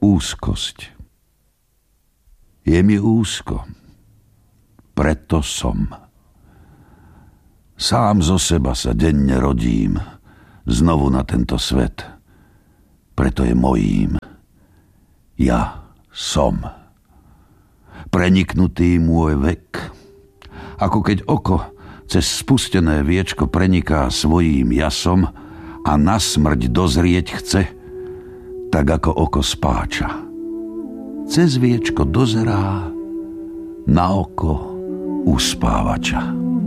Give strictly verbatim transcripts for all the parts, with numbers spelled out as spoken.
Úzkosť. Je mi úzko, preto som. Sám zo seba sa denne rodím, znovu na tento svet, preto je mojím. Ja som. Preniknutý môj vek, ako keď oko cez spustené viečko preniká svojím jasom a na smrť dozrieť chce, tak ako oko spáča. Cez viečko dozerá na oko uspávača.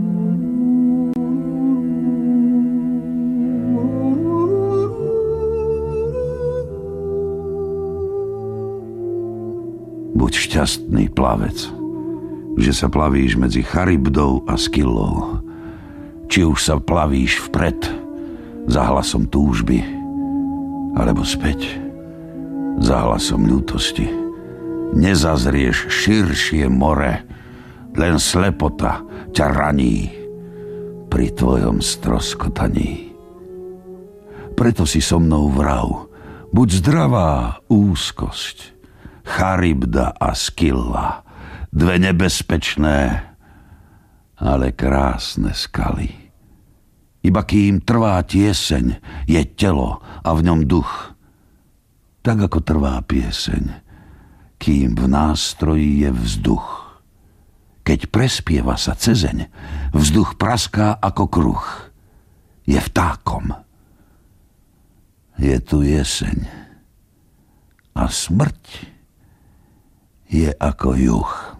Buď šťastný plavec, že sa plavíš medzi Charybdou a Skyllou. Či už sa plavíš vpred za hlasom túžby, alebo späť za hlasom ľútosti. Nezazrieš širšie more, len slepota ťa raní pri tvojom stroskotaní. Preto si so mnou vrav, buď zdravá úzkosť, Charybda a Skylla, dve nebezpečné, ale krásne skaly. Iba kým trvá tieseň, je telo a v ňom duch. Tak ako trvá pieseň, kým v nástroji je vzduch. Keď prespieva sa cezeň, vzduch praská ako kruh. Je vtákom. Je tu jeseň. A smrť je ako juh.